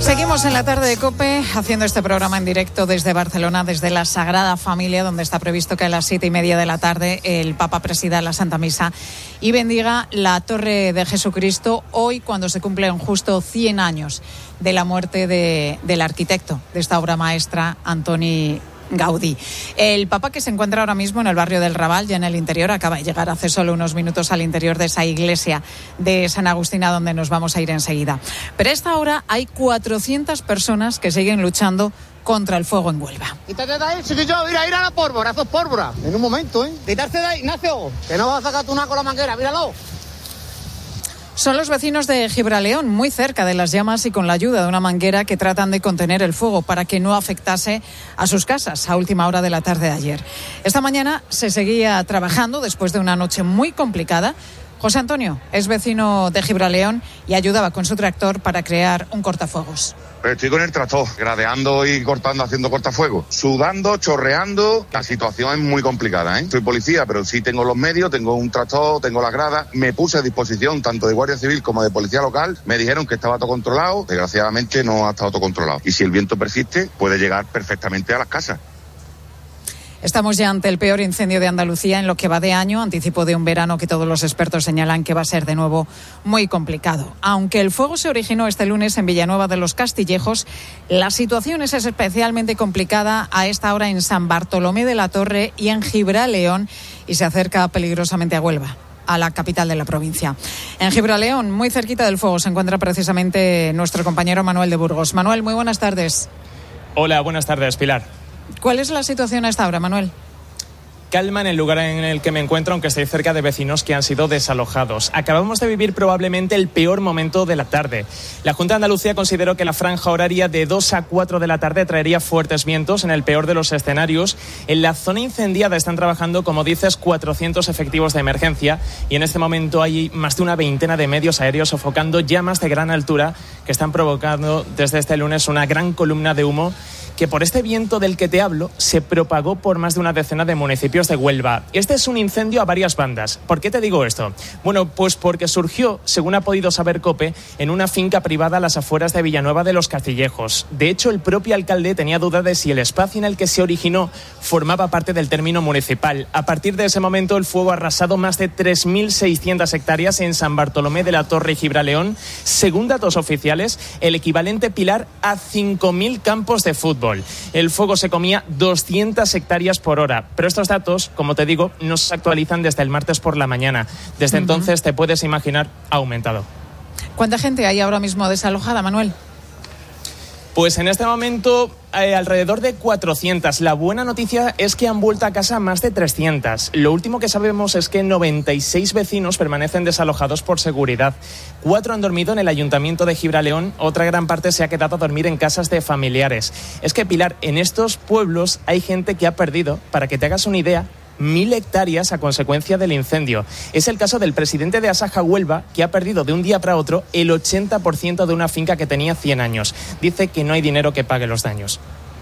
Seguimos en la tarde de COPE haciendo este programa en directo desde Barcelona, desde la Sagrada Familia, donde está previsto que a las 7:30 de la tarde el Papa presida la Santa Misa y bendiga la Torre de Jesucristo, hoy cuando se cumplen justo 100 años de la muerte del arquitecto de esta obra maestra, Antoni Gaudí. El Papa, que se encuentra ahora mismo en el barrio del Raval, ya en el interior, acaba de llegar hace solo unos minutos al interior de esa iglesia de San Agustín, a donde nos vamos a ir enseguida. Pero a esta hora hay 400 personas que siguen luchando contra el fuego en Huelva. Quítate de ahí, chiquillo, ir a la pólvora, eso es pólvora. En un momento, Quitarse de ahí, Ignacio, que no vas a sacar tú nada con la manguera, míralo. Son los vecinos de Gibraleón, muy cerca de las llamas y con la ayuda de una manguera, que tratan de contener el fuego para que no afectase a sus casas a última hora de la tarde de ayer. Esta mañana se seguía trabajando después de una noche muy complicada. José Antonio es vecino de Gibraleón y ayudaba con su tractor para crear un cortafuegos. Estoy con el tractor, gradeando y cortando, haciendo cortafuegos, sudando, chorreando. La situación es muy complicada, Soy policía, pero sí tengo los medios, tengo un tractor, tengo las gradas. Me puse a disposición tanto de Guardia Civil como de Policía Local. Me dijeron que estaba todo controlado. Desgraciadamente no ha estado todo controlado. Y si el viento persiste, puede llegar perfectamente a las casas. Estamos ya ante el peor incendio de Andalucía en lo que va de año, anticipo de un verano que todos los expertos señalan que va a ser de nuevo muy complicado. Aunque el fuego se originó este lunes en Villanueva de los Castillejos, la situación es especialmente complicada a esta hora en San Bartolomé de la Torre y en Gibraleón, y se acerca peligrosamente a Huelva, a la capital de la provincia. En Gibraleón, muy cerquita del fuego, se encuentra precisamente nuestro compañero Manuel de Burgos. Manuel, muy buenas tardes. Hola, buenas tardes, Pilar. ¿Cuál es la situación a esta hora, Manuel? Calma en el lugar en el que me encuentro, aunque estoy cerca de vecinos que han sido desalojados. Acabamos de vivir probablemente el peor momento de la tarde. La Junta de Andalucía consideró que la franja horaria de 2 a 4 de la tarde traería fuertes vientos en el peor de los escenarios. En la zona incendiada están trabajando, como dices, 400 efectivos de emergencia, y en este momento hay más de una veintena de medios aéreos sofocando llamas de gran altura que están provocando desde este lunes una gran columna de humo que, por este viento del que te hablo, se propagó por más de una decena de municipios de Huelva. Este es un incendio a varias bandas. ¿Por qué te digo esto? Bueno, pues porque surgió, según ha podido saber COPE, en una finca privada a las afueras de Villanueva de los Castillejos. De hecho, el propio alcalde tenía duda de si el espacio en el que se originó formaba parte del término municipal. A partir de ese momento, el fuego ha arrasado más de 3.600 hectáreas en San Bartolomé de la Torre y Gibraleón. Según datos oficiales, el equivalente, Pilar, a 5.000 campos de fútbol. El fuego se comía 200 hectáreas por hora, pero estos datos, como te digo, no se actualizan desde el martes por la mañana. Desde entonces, te puedes imaginar, ha aumentado. ¿Cuánta gente hay ahora mismo desalojada, Manuel? Pues en este momento alrededor de 400. La buena noticia es que han vuelto a casa más de 300. Lo último que sabemos es que 96 vecinos permanecen desalojados por seguridad. 4 han dormido en el Ayuntamiento de Gibraleón, otra gran parte se ha quedado a dormir en casas de familiares. Es que, Pilar, en estos pueblos hay gente que ha perdido, para que te hagas una idea, 1.000 hectáreas a consecuencia del incendio. Es el caso del presidente de Asaja Huelva, que ha perdido de un día para otro el 80% de una finca que tenía 100 años. Dice que no hay dinero que pague los daños.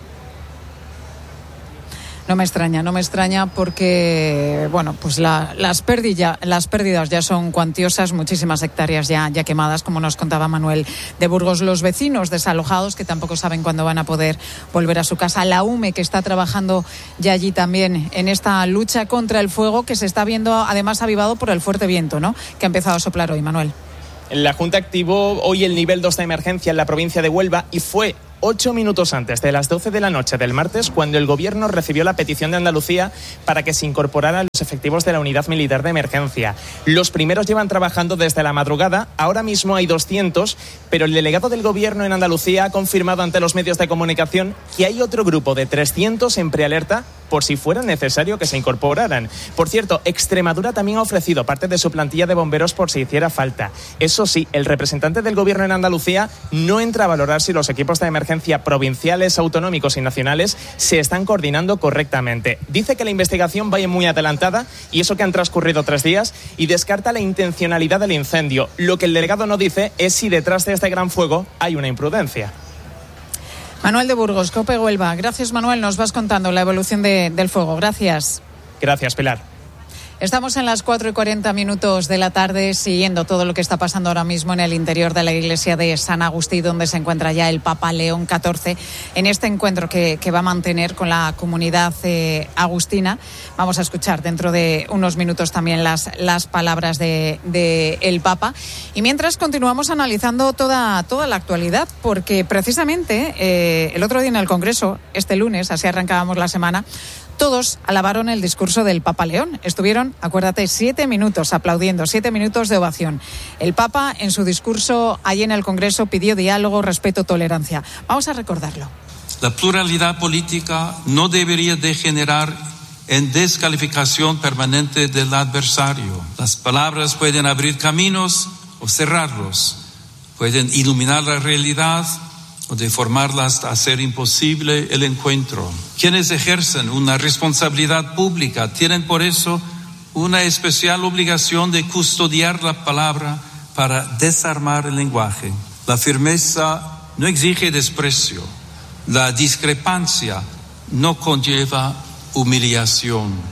No me extraña porque, bueno, pues las pérdidas ya son cuantiosas, muchísimas hectáreas ya quemadas, como nos contaba Manuel de Burgos. Los vecinos desalojados, que tampoco saben cuándo van a poder volver a su casa. La UME, que está trabajando ya allí también en esta lucha contra el fuego, que se está viendo además avivado por el fuerte viento, ¿no?, que ha empezado a soplar hoy, Manuel. La Junta activó hoy el nivel 2 de emergencia en la provincia de Huelva y fue 8 minutos antes de las 12 de la noche del martes cuando el Gobierno recibió la petición de Andalucía para que se incorporaran los efectivos de la Unidad Militar de Emergencia. Los primeros llevan trabajando desde la madrugada, ahora mismo hay 200, pero el delegado del Gobierno en Andalucía ha confirmado ante los medios de comunicación que hay otro grupo de 300 en prealerta por si fuera necesario que se incorporaran. Por cierto, Extremadura también ha ofrecido parte de su plantilla de bomberos por si hiciera falta. Eso sí, el representante del Gobierno en Andalucía no entra a valorar si los equipos de emergencia provinciales, autonómicos y nacionales se están coordinando correctamente. Dice que la investigación va muy adelantada, y eso que han transcurrido 3 días, y descarta la intencionalidad del incendio. Lo que el delegado no dice es si detrás de este gran fuego hay una imprudencia. Manuel de Burgos, COPE Huelva. Gracias, Manuel. Nos vas contando la evolución del fuego. Gracias. Gracias, Pilar. Estamos en las 4:40 de la tarde siguiendo todo lo que está pasando ahora mismo en el interior de la iglesia de San Agustín, donde se encuentra ya el Papa León XIV en este encuentro que va a mantener con la comunidad agustina. Vamos a escuchar dentro de unos minutos también las palabras de el Papa. Y mientras continuamos analizando toda la actualidad, porque precisamente el otro día en el Congreso, este lunes, así arrancábamos la semana, todos alabaron el discurso del Papa León. Estuvieron, acuérdate, 7 minutos aplaudiendo, 7 minutos de ovación. El Papa, en su discurso allí en el Congreso, pidió diálogo, respeto, tolerancia. Vamos a recordarlo. La pluralidad política no debería degenerar en descalificación permanente del adversario. Las palabras pueden abrir caminos o cerrarlos, pueden iluminar la realidad o deformarla hasta hacer imposible el encuentro. Quienes ejercen una responsabilidad pública tienen por eso una especial obligación de custodiar la palabra para desarmar el lenguaje. La firmeza no exige desprecio. La discrepancia no conlleva humillación.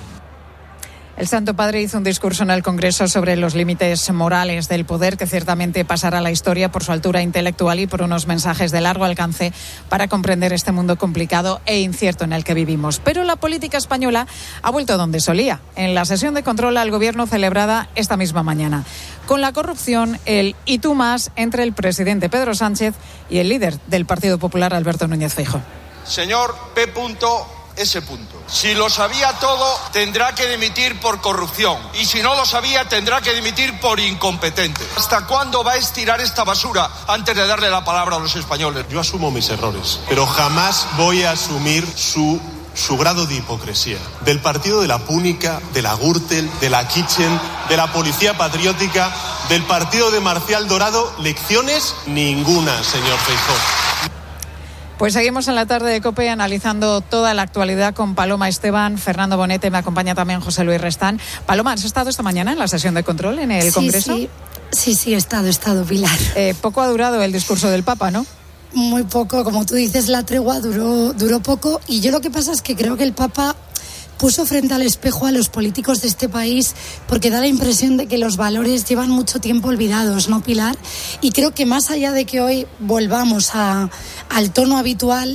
El Santo Padre hizo un discurso en el Congreso sobre los límites morales del poder, que ciertamente pasará a la historia por su altura intelectual y por unos mensajes de largo alcance para comprender este mundo complicado e incierto en el que vivimos. Pero la política española ha vuelto donde solía, en la sesión de control al Gobierno celebrada esta misma mañana, con la corrupción, el y tú más entre el presidente Pedro Sánchez y el líder del Partido Popular, Alberto Núñez Feijóo. Señor P.S. Si lo sabía todo, tendrá que dimitir por corrupción. Y si no lo sabía, tendrá que dimitir por incompetente. ¿Hasta cuándo va a estirar esta basura antes de darle la palabra a los españoles? Yo asumo mis errores, pero jamás voy a asumir su grado de hipocresía. Del partido de la Púnica, de la Gürtel, de la Kitchen, de la Policía Patriótica, del partido de Marcial Dorado, lecciones ninguna, señor Feijóo. Pues seguimos en la tarde de COPE analizando toda la actualidad con Paloma Esteban, Fernando Bonete, me acompaña también José Luis Restán. Paloma, ¿has estado esta mañana en la sesión de control en el Congreso? Sí, he estado, Pilar. Poco ha durado el discurso del Papa, ¿no? Muy poco, como tú dices, la tregua duró poco, y yo lo que pasa es que creo que el Papa puso frente al espejo a los políticos de este país, porque da la impresión de que los valores llevan mucho tiempo olvidados, ¿no, Pilar? Y creo que más allá de que hoy volvamos al tono habitual,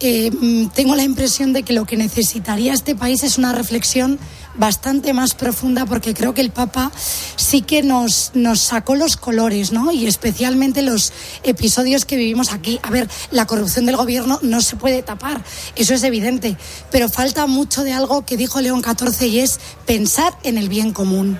tengo la impresión de que lo que necesitaría este país es una reflexión bastante más profunda, porque creo que el Papa sí que nos sacó los colores, ¿no? Y especialmente los episodios que vivimos aquí. A ver, la corrupción del gobierno no se puede tapar, eso es evidente, pero falta mucho de algo que dijo León XIV, y es pensar en el bien común.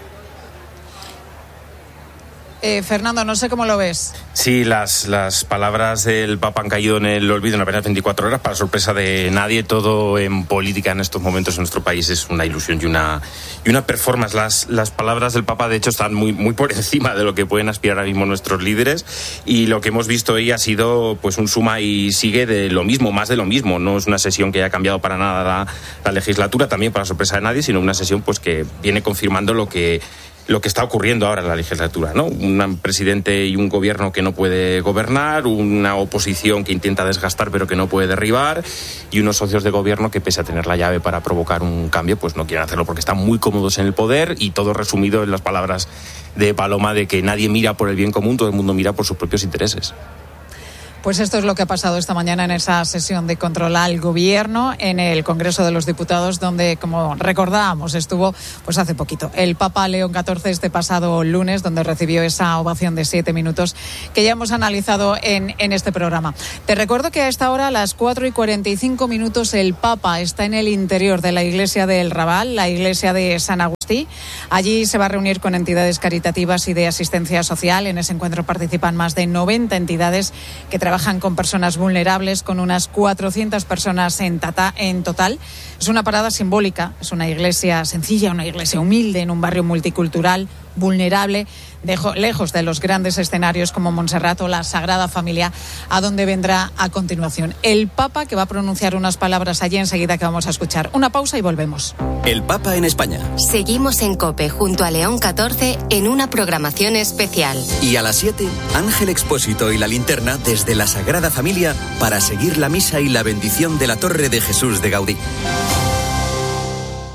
Fernando, no sé cómo lo ves. Sí, las palabras del Papa han caído en el olvido en apenas 24 horas, para sorpresa de nadie. Todo en política en estos momentos en nuestro país es una ilusión y una performance. Las palabras del Papa, de hecho, están muy por encima de lo que pueden aspirar ahora mismo nuestros líderes, y lo que hemos visto hoy ha sido pues un suma y sigue de lo mismo, más de lo mismo. No es una sesión que haya cambiado para nada la legislatura, también para sorpresa de nadie, sino una sesión pues que viene confirmando lo que está ocurriendo ahora en la legislatura, ¿no? Un presidente y un gobierno que no puede gobernar, una oposición que intenta desgastar pero que no puede derribar, y unos socios de gobierno que, pese a tener la llave para provocar un cambio, pues no quieren hacerlo porque están muy cómodos en el poder, y todo resumido en las palabras de Paloma de que nadie mira por el bien común, todo el mundo mira por sus propios intereses. Pues esto es lo que ha pasado esta mañana en esa sesión de control al Gobierno en el Congreso de los Diputados, donde, como recordábamos, estuvo pues hace poquito el Papa León XIV este pasado lunes, donde recibió esa ovación de 7 minutos que ya hemos analizado en este programa. Te recuerdo que a esta hora, a las 4:45, el Papa está en el interior de la iglesia del Raval, la iglesia de San Agustín. Allí se va a reunir con entidades caritativas y de asistencia social. En ese encuentro participan más de 90 entidades que trabajan con personas vulnerables, con unas 400 personas en total. Es una parada simbólica, es una iglesia sencilla, una iglesia humilde en un barrio multicultural, vulnerable, lejos de los grandes escenarios como Montserrat o la Sagrada Familia, a donde vendrá a continuación el Papa, que va a pronunciar unas palabras allí enseguida que vamos a escuchar. Una pausa y volvemos. El Papa en España. Seguimos en COPE junto a León XIV en una programación especial. Y a las 7, Ángel Expósito y la linterna desde la Sagrada Familia para seguir la misa y la bendición de la Torre de Jesús de Gaudí.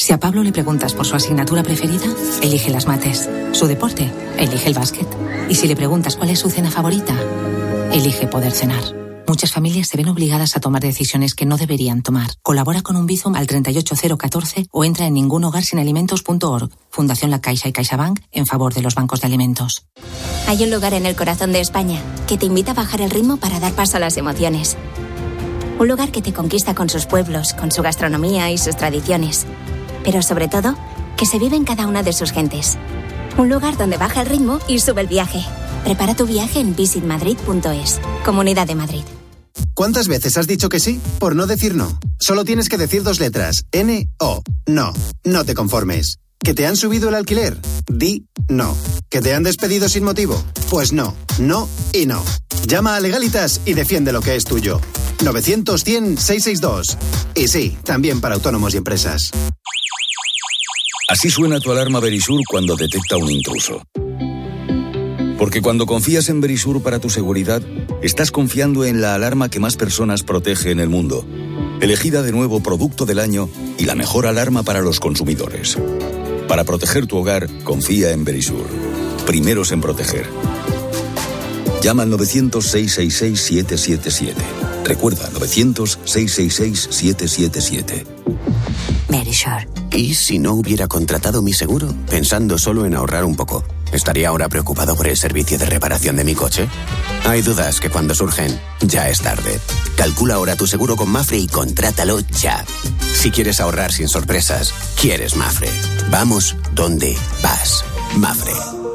Si a Pablo le preguntas por su asignatura preferida, elige las mates. Su deporte, elige el básquet. Y si le preguntas cuál es su cena favorita, elige poder cenar. Muchas familias se ven obligadas a tomar decisiones que no deberían tomar. Colabora con un Bizum al 38014 o entra en ningunhogarsinalimentos.org. Fundación La Caixa y CaixaBank en favor de los bancos de alimentos. Hay un lugar en el corazón de España que te invita a bajar el ritmo para dar paso a las emociones. Un lugar que te conquista con sus pueblos, con su gastronomía y sus tradiciones. Pero sobre todo, que se vive en cada una de sus gentes. Un lugar donde baja el ritmo y sube el viaje. Prepara tu viaje en visitmadrid.es. Comunidad de Madrid. ¿Cuántas veces has dicho que sí por no decir no? Solo tienes que decir 2 letras. N-O. No. No te conformes. ¿Que te han subido el alquiler? Di no. ¿Que te han despedido sin motivo? Pues no. No y no. Llama a Legalitas y defiende lo que es tuyo. 900-100-662. Y sí, también para autónomos y empresas. Así suena tu alarma Verisur cuando detecta un intruso. Porque cuando confías en Verisur para tu seguridad, estás confiando en la alarma que más personas protege en el mundo. Elegida de nuevo Producto del Año y la mejor alarma para los consumidores. Para proteger tu hogar, confía en Verisur. Primeros en proteger. Llama al 900-666-777. Recuerda, 900-666-777. Verisur. ¿Y si no hubiera contratado mi seguro? Pensando solo en ahorrar un poco, ¿estaría ahora preocupado por el servicio de reparación de mi coche? Hay dudas que cuando surgen, ya es tarde. Calcula ahora tu seguro con Mafre y contrátalo ya. Si quieres ahorrar sin sorpresas, quieres Mafre. Vamos donde vas. Mafre.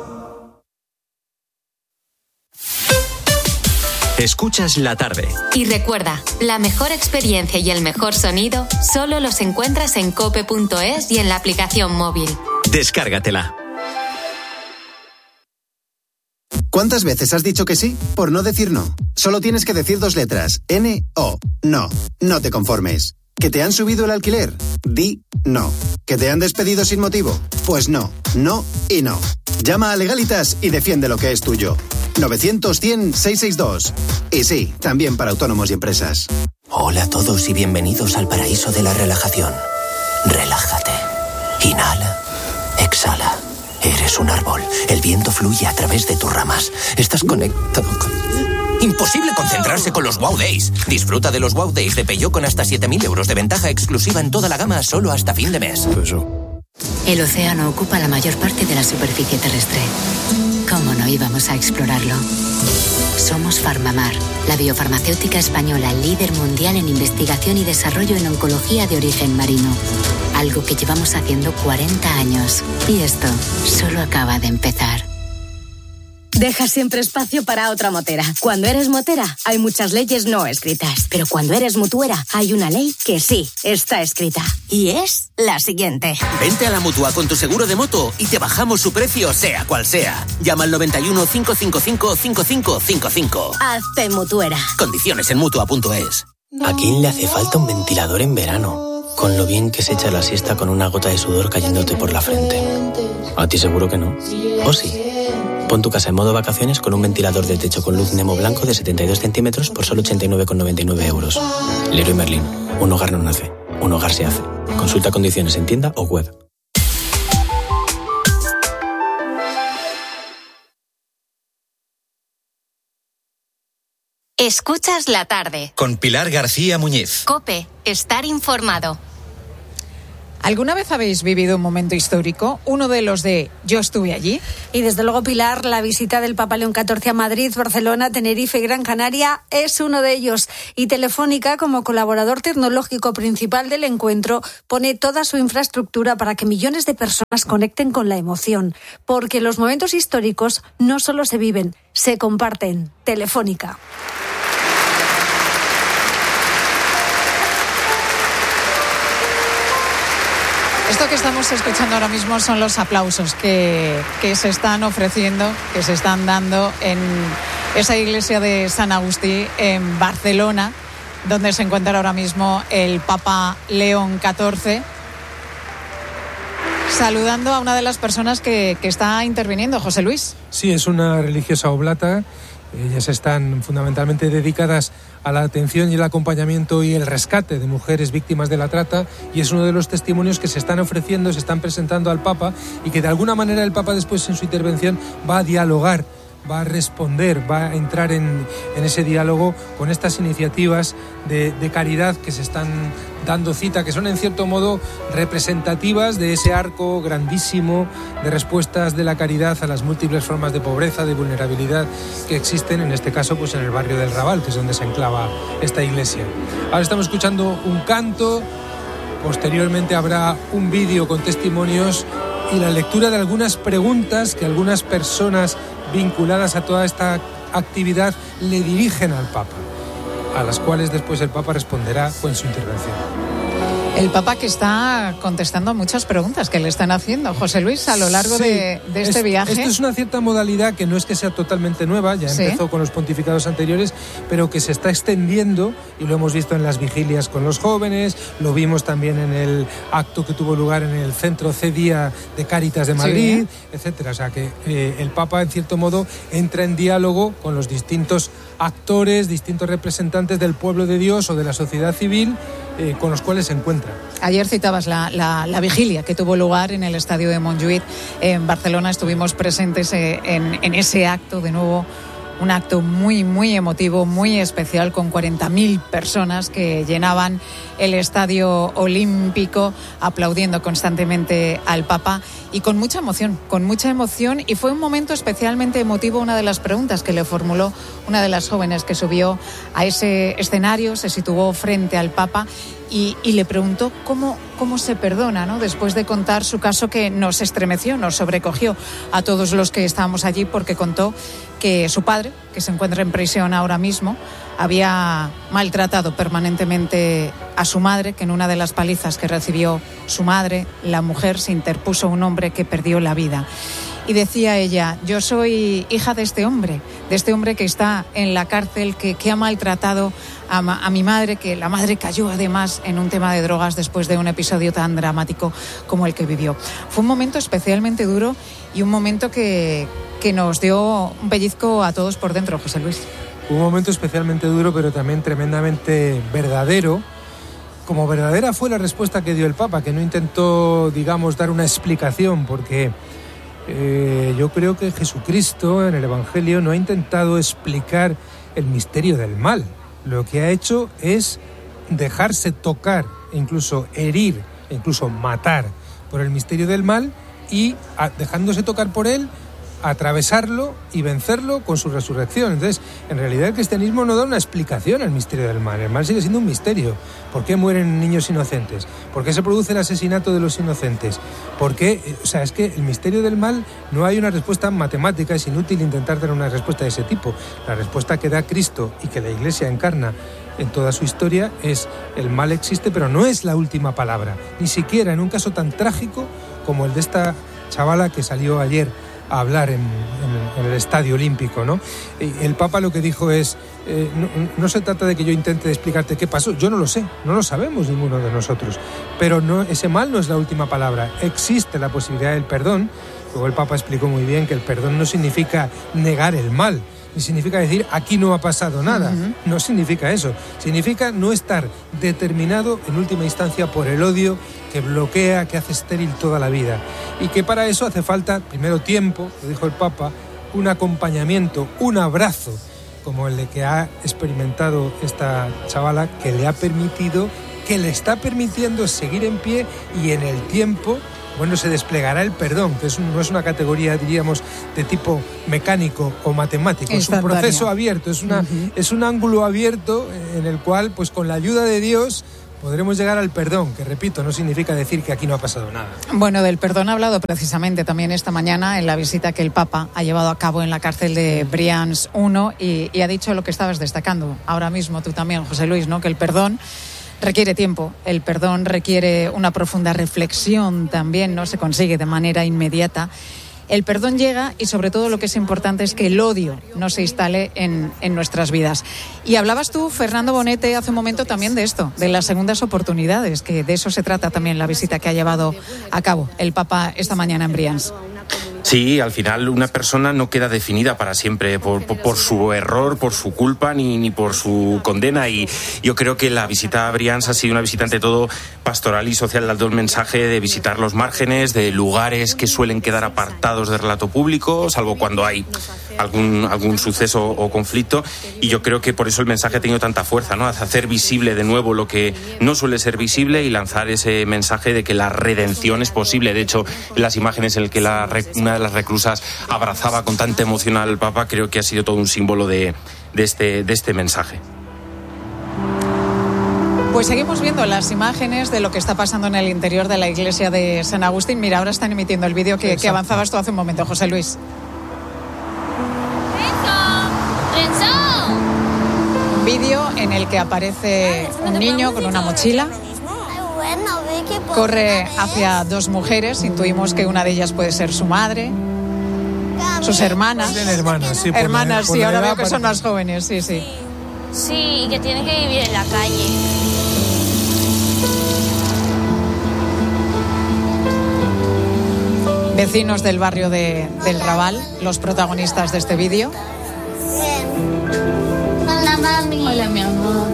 Escuchas la tarde. Y recuerda, la mejor experiencia y el mejor sonido solo los encuentras en cope.es y en la aplicación móvil. Descárgatela. ¿Cuántas veces has dicho que sí por no decir no? Solo tienes que decir 2 letras. N-O. No. No te conformes. ¿Que te han subido el alquiler? Di no. ¿Que te han despedido sin motivo? Pues no. No y no. Llama a Legalitas y defiende lo que es tuyo. 900-100-662. Y sí, también para autónomos y empresas. Hola a todos y bienvenidos al paraíso de la relajación. Relájate. Inhala. Exhala. Eres un árbol. El viento fluye a través de tus ramas. Estás conectado con... Imposible concentrarse con los Wow Days. Disfruta de los Wow Days de Peugeot con hasta 7.000 euros de ventaja exclusiva en toda la gama solo hasta fin de mes. El océano ocupa la mayor parte de la superficie terrestre. ¿Cómo no íbamos a explorarlo? Somos Farmamar, la biofarmacéutica española líder mundial en investigación y desarrollo en oncología de origen marino. Algo que llevamos haciendo 40 años. Y esto solo acaba de empezar. Deja siempre espacio para otra motera. Cuando eres motera, hay muchas leyes no escritas. Pero cuando eres mutuera, hay una ley que sí está escrita. Y es la siguiente. Vente a la Mutua con tu seguro de moto y te bajamos su precio, sea cual sea. Llama al 91 555 5555. Hazte mutuera. Condiciones en Mutua.es. ¿A quién le hace falta un ventilador en verano? Con lo bien que se echa la siesta con una gota de sudor cayéndote por la frente. A ti seguro que no. ¿O sí? Pon tu casa en modo vacaciones con un ventilador de techo con luz Nemo blanco de 72 centímetros por solo 89,99 euros. Leroy Merlin. Un hogar no nace. Un hogar se hace. Consulta condiciones en tienda o web. Escuchas la tarde. Con Pilar García Muñiz. COPE. Estar informado. ¿Alguna vez habéis vivido un momento histórico? Uno de los de yo estuve allí. Y desde luego, Pilar, la visita del Papa León XIV a Madrid, Barcelona, Tenerife y Gran Canaria es uno de ellos. Y Telefónica, como colaborador tecnológico principal del encuentro, pone toda su infraestructura para que millones de personas conecten con la emoción. Porque los momentos históricos no solo se viven, se comparten. Telefónica. Esto que estamos escuchando ahora mismo son los aplausos que se están ofreciendo, que se están dando en esa iglesia de San Agustí en Barcelona, donde se encuentra ahora mismo el Papa León XIV, saludando a una de las personas que está interviniendo, José Luis. Sí, es una religiosa oblata. Ellas están fundamentalmente dedicadas a la atención y el acompañamiento y el rescate de mujeres víctimas de la trata, y es uno de los testimonios que se están ofreciendo, se están presentando al Papa, y que de alguna manera el Papa después en su intervención va a dialogar, va a responder, va a entrar en ese diálogo con estas iniciativas de caridad que se están dando cita, que son en cierto modo representativas de ese arco grandísimo de respuestas de la caridad a las múltiples formas de pobreza, de vulnerabilidad que existen, en este caso pues en el barrio del Raval, que es donde se enclava esta iglesia. Ahora estamos escuchando un canto, posteriormente habrá un vídeo con testimonios y la lectura de algunas preguntas que algunas personas vinculadas a toda esta actividad le dirigen al Papa, a las cuales después el Papa responderá en su intervención. El Papa que está contestando muchas preguntas que le están haciendo, José Luis, a lo largo de este viaje. Esto es una cierta modalidad que no es que sea totalmente nueva, ya empezó con los pontificados anteriores, pero que se está extendiendo, y lo hemos visto en las vigilias con los jóvenes, lo vimos también en el acto que tuvo lugar en el Centro C-Día de Cáritas de Madrid, etcétera. O sea que el Papa, en cierto modo, entra en diálogo con los distintos actores, distintos representantes del pueblo de Dios o de la sociedad civil, con los cuales se encuentra. Ayer citabas la vigilia que tuvo lugar en el estadio de Montjuïc en Barcelona. Estuvimos presentes en ese acto, de nuevo un acto muy, muy emotivo, muy especial, con 40.000 personas que llenaban el estadio olímpico aplaudiendo constantemente al Papa y con mucha emoción, y fue un momento especialmente emotivo. Una de las preguntas que le formuló una de las jóvenes que subió a ese escenario, se situó frente al Papa y le preguntó cómo se perdona, ¿no? Después de contar su caso, que nos estremeció, nos sobrecogió a todos los que estábamos allí, porque contó que su padre, que se encuentra en prisión ahora mismo, había maltratado permanentemente a su madre, que en una de las palizas que recibió su madre, la mujer, se interpuso un hombre que perdió la vida. Y decía ella: yo soy hija de este hombre que está en la cárcel, que ha maltratado a mi madre, que la madre cayó además en un tema de drogas después de un episodio tan dramático como el que vivió. Fue un momento especialmente duro y un momento que nos dio un pellizco a todos por dentro, José Luis. Un momento especialmente duro, pero también tremendamente verdadero. Como verdadera fue la respuesta que dio el Papa, que no intentó, digamos, dar una explicación, porque yo creo que Jesucristo en el Evangelio no ha intentado explicar el misterio del mal. Lo que ha hecho es dejarse tocar, incluso herir, incluso matar por el misterio del mal, y dejándose tocar por él, atravesarlo y vencerlo con su resurrección. Entonces, en realidad el cristianismo no da una explicación al misterio del mal. El mal sigue siendo un misterio. ¿Por qué mueren niños inocentes? ¿Por qué se produce el asesinato de los inocentes? ¿Por qué? O sea, es que el misterio del mal no hay una respuesta matemática. Es inútil intentar dar una respuesta de ese tipo. La respuesta que da Cristo y que la Iglesia encarna en toda su historia es: el mal existe, pero no es la última palabra. Ni siquiera en un caso tan trágico como el de esta chavala que salió ayer a hablar en el estadio olímpico, ¿no? El Papa lo que dijo es: no se trata de que yo intente explicarte qué pasó, yo no lo sé, no lo sabemos ninguno de nosotros, pero ese mal no es la última palabra, existe la posibilidad del perdón. Luego el Papa explicó muy bien que el perdón no significa negar el mal, ni significa decir aquí no ha pasado nada, no significa eso, significa no estar determinado en última instancia por el odio que bloquea, que hace estéril toda la vida, y que para eso hace falta primero tiempo, lo dijo el Papa, un acompañamiento, un abrazo como el de que ha experimentado esta chavala, que le ha permitido, que le está permitiendo seguir en pie, y en el tiempo, bueno, se desplegará el perdón, que no es una categoría, diríamos, de tipo mecánico o matemático, es un proceso abierto, es un ángulo abierto en el cual, pues con la ayuda de Dios, podremos llegar al perdón, que repito, no significa decir que aquí no ha pasado nada. Bueno, del perdón ha hablado precisamente también esta mañana en la visita que el Papa ha llevado a cabo en la cárcel de Brians 1 y ha dicho lo que estabas destacando ahora mismo tú también, José Luis, ¿no? Que el perdón requiere tiempo, el perdón requiere una profunda reflexión también, no se consigue de manera inmediata. El perdón llega y sobre todo lo que es importante es que el odio no se instale en nuestras vidas. Y hablabas tú, Fernando Bonete, hace un momento también de esto, de las segundas oportunidades, que de eso se trata también la visita que ha llevado a cabo el Papa esta mañana en Brians. Sí, al final una persona no queda definida para siempre por su error, por su culpa, ni por su condena. Y yo creo que la visita a Brians ha sido una visita ante todo pastoral y social, dando el mensaje de visitar los márgenes, de lugares que suelen quedar apartados del relato público, salvo cuando hay algún suceso o conflicto. Y yo creo que por eso el mensaje ha tenido tanta fuerza, ¿no? Hacer visible de nuevo lo que no suele ser visible y lanzar ese mensaje de que la redención es posible. De hecho, las imágenes en las que una de las reclusas abrazaba con tanta emoción al Papa, creo que ha sido todo un símbolo de este mensaje. Pues seguimos viendo las imágenes de lo que está pasando en el interior de la iglesia de San Agustín. Mira, ahora están emitiendo el vídeo que avanzabas tú hace un momento, José Luis. Un vídeo en el que aparece un niño con una mochila. Corre hacia dos mujeres, intuimos que una de ellas puede ser su madre, sus hermanas. Hermanas, sí, ahora veo que son más jóvenes, sí. Sí, y que tiene que vivir en la calle. Vecinos del barrio del Raval, los protagonistas de este vídeo. Hola, mami. Hola, mi amor.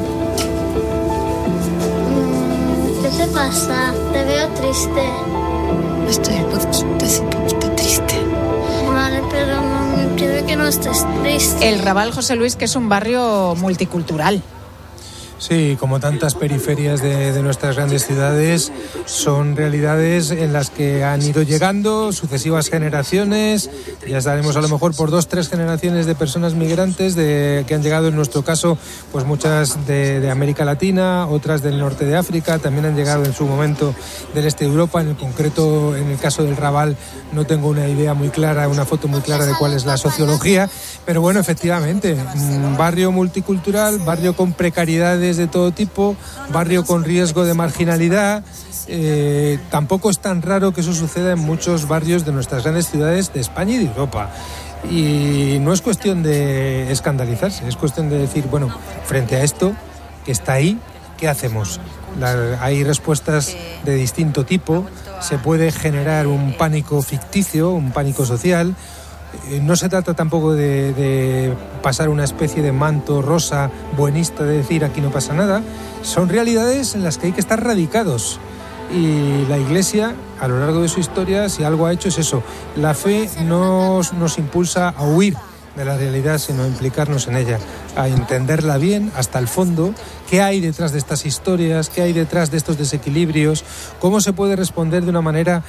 ¿Qué te pasa? Te veo triste. Estoy un poquito triste. Vale, pero mami, quiero que no estés triste. El Raval, José Luis, que es un barrio multicultural. Sí, como tantas periferias de nuestras grandes ciudades, son realidades en las que han ido llegando sucesivas generaciones. Ya estaremos a lo mejor por 2-3 generaciones de personas migrantes que han llegado, en nuestro caso, pues muchas de América Latina, otras del norte de África, también han llegado en su momento del este de Europa. En el concreto, en el caso del Raval, no tengo una idea muy clara, una foto muy clara de cuál es la sociología, pero bueno, efectivamente, barrio multicultural, barrio con precariedades de todo tipo, barrio con riesgo de marginalidad. Tampoco es tan raro que eso suceda en muchos barrios de nuestras grandes ciudades de España y de Europa. Y no es cuestión de escandalizarse, es cuestión de decir, bueno, frente a esto que está ahí, ¿qué hacemos? Hay respuestas de distinto tipo, se puede generar un pánico ficticio, un pánico social. No se trata tampoco de pasar una especie de manto rosa buenista de decir aquí no pasa nada. Son realidades en las que hay que estar radicados. Y la Iglesia, a lo largo de su historia, si algo ha hecho es eso. La fe nos impulsa a huir de la realidad, sino a implicarnos en ella, a entenderla bien hasta el fondo, qué hay detrás de estas historias, qué hay detrás de estos desequilibrios, cómo se puede responder de una manera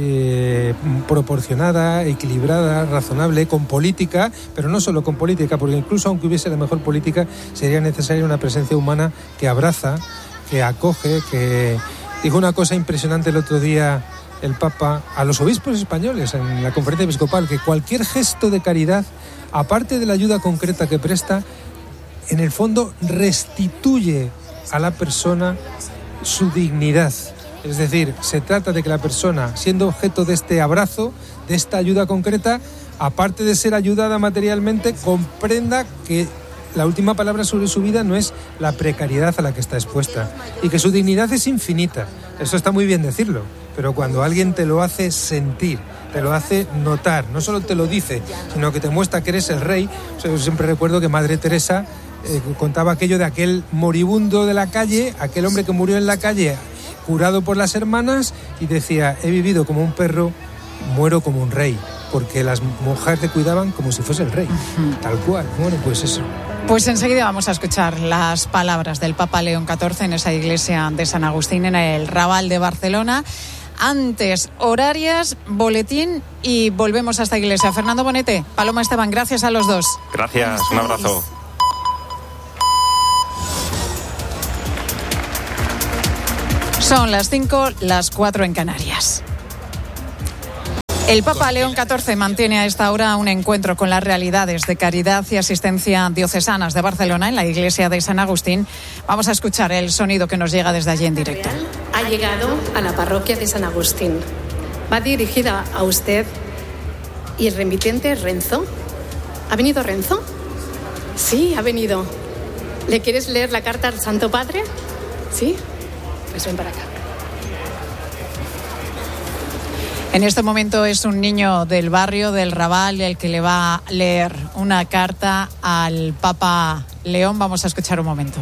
proporcionada, equilibrada, razonable, con política, pero no solo con política, porque incluso aunque hubiese la mejor política, sería necesaria una presencia humana que abraza, que acoge, que... Dijo una cosa impresionante el otro día el Papa a los obispos españoles en la conferencia episcopal, que cualquier gesto de caridad, aparte de la ayuda concreta que presta, en el fondo restituye a la persona su dignidad. Es decir, se trata de que la persona, siendo objeto de este abrazo, de esta ayuda concreta, aparte de ser ayudada materialmente, comprenda que la última palabra sobre su vida no es la precariedad a la que está expuesta y que su dignidad es infinita. Eso está muy bien decirlo, pero cuando alguien te lo hace sentir, te lo hace notar, no solo te lo dice, sino que te muestra que eres el rey. Yo siempre recuerdo que Madre Teresa contaba aquello de aquel moribundo de la calle, aquel hombre que murió en la calle curado por las hermanas, y decía: he vivido como un perro, muero como un rey, porque las mujeres te cuidaban como si fuese el rey. Tal cual. Bueno, pues eso. Pues enseguida vamos a escuchar las palabras del Papa León XIV en esa iglesia de San Agustín, en el Raval de Barcelona. Antes, horarias, boletín y volvemos a esta iglesia. Fernando Bonete, Paloma Esteban, gracias a los dos. Gracias, un abrazo. Son las 5, las 4 en Canarias. El Papa León XIV mantiene a esta hora un encuentro con las realidades de caridad y asistencia diocesanas de Barcelona en la iglesia de San Agustín. Vamos a escuchar el sonido que nos llega desde allí en directo. Ha llegado a la parroquia de San Agustín. Va dirigida a usted y el remitente Renzo. ¿Ha venido Renzo? Sí, ha venido. ¿Le quieres leer la carta al Santo Padre? ¿Sí? Pues ven para acá. En este momento es un niño del barrio, del Raval, el que le va a leer una carta al Papa León. Vamos a escuchar un momento.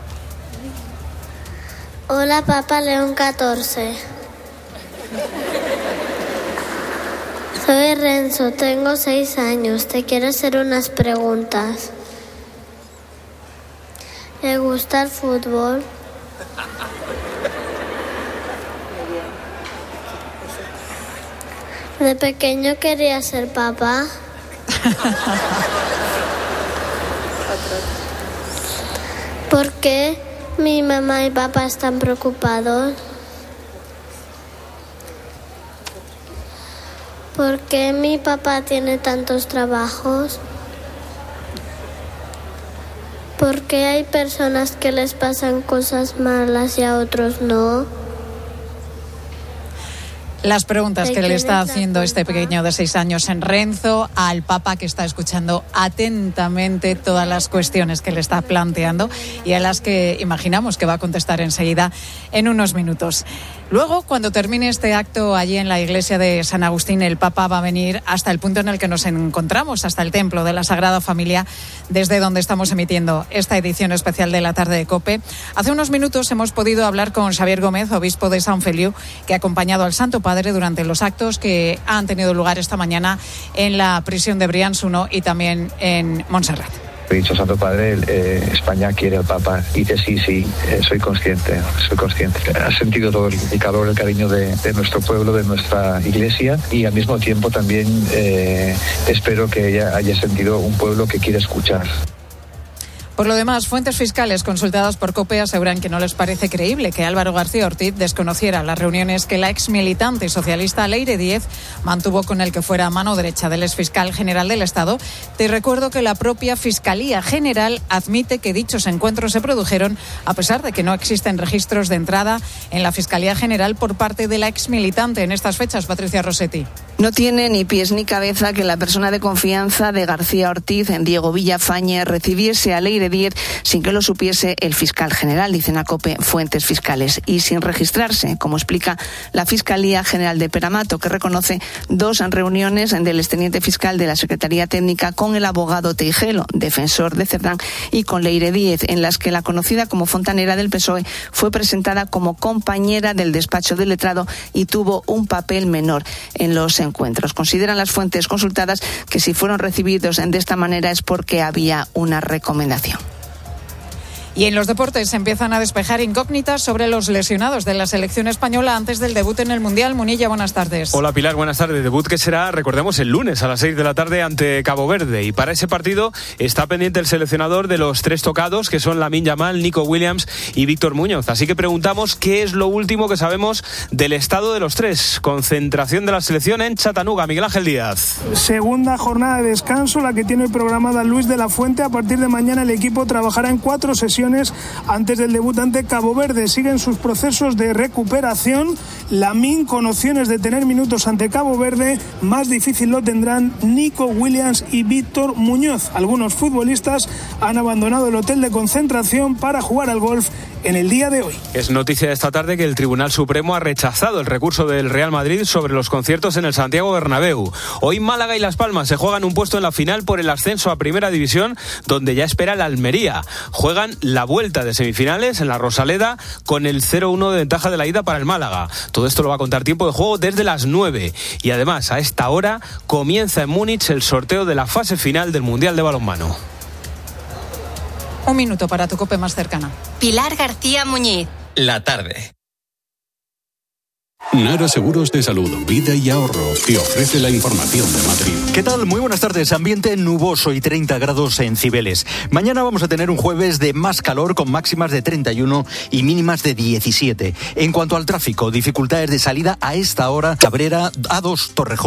Hola, Papa León XIV. Soy Renzo, tengo 6 años. Te quiero hacer unas preguntas. ¿Te gusta el fútbol? De pequeño quería ser papá. ¿Por qué mi mamá y papá están preocupados? ¿Por qué mi papá tiene tantos trabajos? ¿Por qué hay personas que les pasan cosas malas y a otros no? Las preguntas que le está haciendo este pequeño de 6 años en Renzo al Papa, que está escuchando atentamente todas las cuestiones que le está planteando y a las que imaginamos que va a contestar enseguida en unos minutos. Luego, cuando termine este acto allí en la iglesia de San Agustín, el Papa va a venir hasta el punto en el que nos encontramos, hasta el templo de la Sagrada Familia, desde donde estamos emitiendo esta edición especial de la tarde de COPE. Hace unos minutos hemos podido hablar con Xavier Gómez, obispo de Sant Feliu, que ha acompañado al Santo Padre durante los actos que han tenido lugar esta mañana en la prisión de Brians 1 y también en Montserrat. He dicho, Santo Padre, España quiere al Papa. Y dice, sí, soy consciente. Ha sentido todo el calor, el cariño de nuestro pueblo, de nuestra iglesia, y al mismo tiempo también espero que ella haya sentido un pueblo que quiere escuchar. Por lo demás, fuentes fiscales consultadas por COPE aseguran que no les parece creíble que Álvaro García Ortiz desconociera las reuniones que la exmilitante socialista Leire Díez mantuvo con el que fuera mano derecha del exfiscal general del Estado. Te recuerdo que la propia Fiscalía General admite que dichos encuentros se produjeron a pesar de que no existen registros de entrada en la Fiscalía General por parte de la exmilitante en estas fechas. Patricia Rossetti. No tiene ni pies ni cabeza que la persona de confianza de García Ortiz, en Diego Villafañe, recibiese a Leire Díez sin que lo supiese el fiscal general, dicen a COPE fuentes fiscales, y sin registrarse, como explica la Fiscalía General de Peramato, que reconoce 2 reuniones del exteniente fiscal de la Secretaría Técnica con el abogado Teijelo, defensor de Cerdán, y con Leire Díez, en las que la conocida como fontanera del PSOE fue presentada como compañera del despacho del letrado y tuvo un papel menor en los encuentros. Consideran las fuentes consultadas que si fueron recibidos de esta manera es porque había una recomendación. Y en los deportes se empiezan a despejar incógnitas sobre los lesionados de la selección española antes del debut en el Mundial. Munilla, buenas tardes. Hola Pilar, buenas tardes. Debut que será, recordemos, el lunes a las 6 de la tarde ante Cabo Verde. Y para ese partido está pendiente el seleccionador de los 3 tocados, que son Lamine Yamal, Nico Williams y Víctor Muñoz. Así que preguntamos qué es lo último que sabemos del estado de los 3. Concentración de la selección en Chattanooga. Miguel Ángel Díaz. Segunda jornada de descanso, la que tiene programada Luis de la Fuente. A partir de mañana el equipo trabajará en 4 sesiones antes del debut ante Cabo Verde. Siguen sus procesos de recuperación. Lamine con opciones de tener minutos ante Cabo Verde. Más difícil lo tendrán Nico Williams y Víctor Muñoz. Algunos futbolistas han abandonado el hotel de concentración para jugar al golf en el día de hoy. Es noticia de esta tarde que el Tribunal Supremo ha rechazado el recurso del Real Madrid sobre los conciertos en el Santiago Bernabéu. Hoy Málaga y Las Palmas se juegan un puesto en la final por el ascenso a Primera División, donde ya espera la Almería. Juegan la vuelta de semifinales en la Rosaleda con el 0-1 de ventaja de la ida para el Málaga. Todo esto lo va a contar Tiempo de Juego desde las 9. Y además, a esta hora comienza en Múnich el sorteo de la fase final del Mundial de Balonmano. Un minuto para tu COPE más cercana. Pilar García Muñiz. La tarde. Nara Seguros de Salud, Vida y Ahorro te ofrece la información de Madrid. ¿Qué tal? Muy buenas tardes. Ambiente nuboso y 30 grados en Cibeles. Mañana vamos a tener un jueves de más calor con máximas de 31 y mínimas de 17. En cuanto al tráfico, dificultades de salida a esta hora. Cabrera, A2, Torrejón.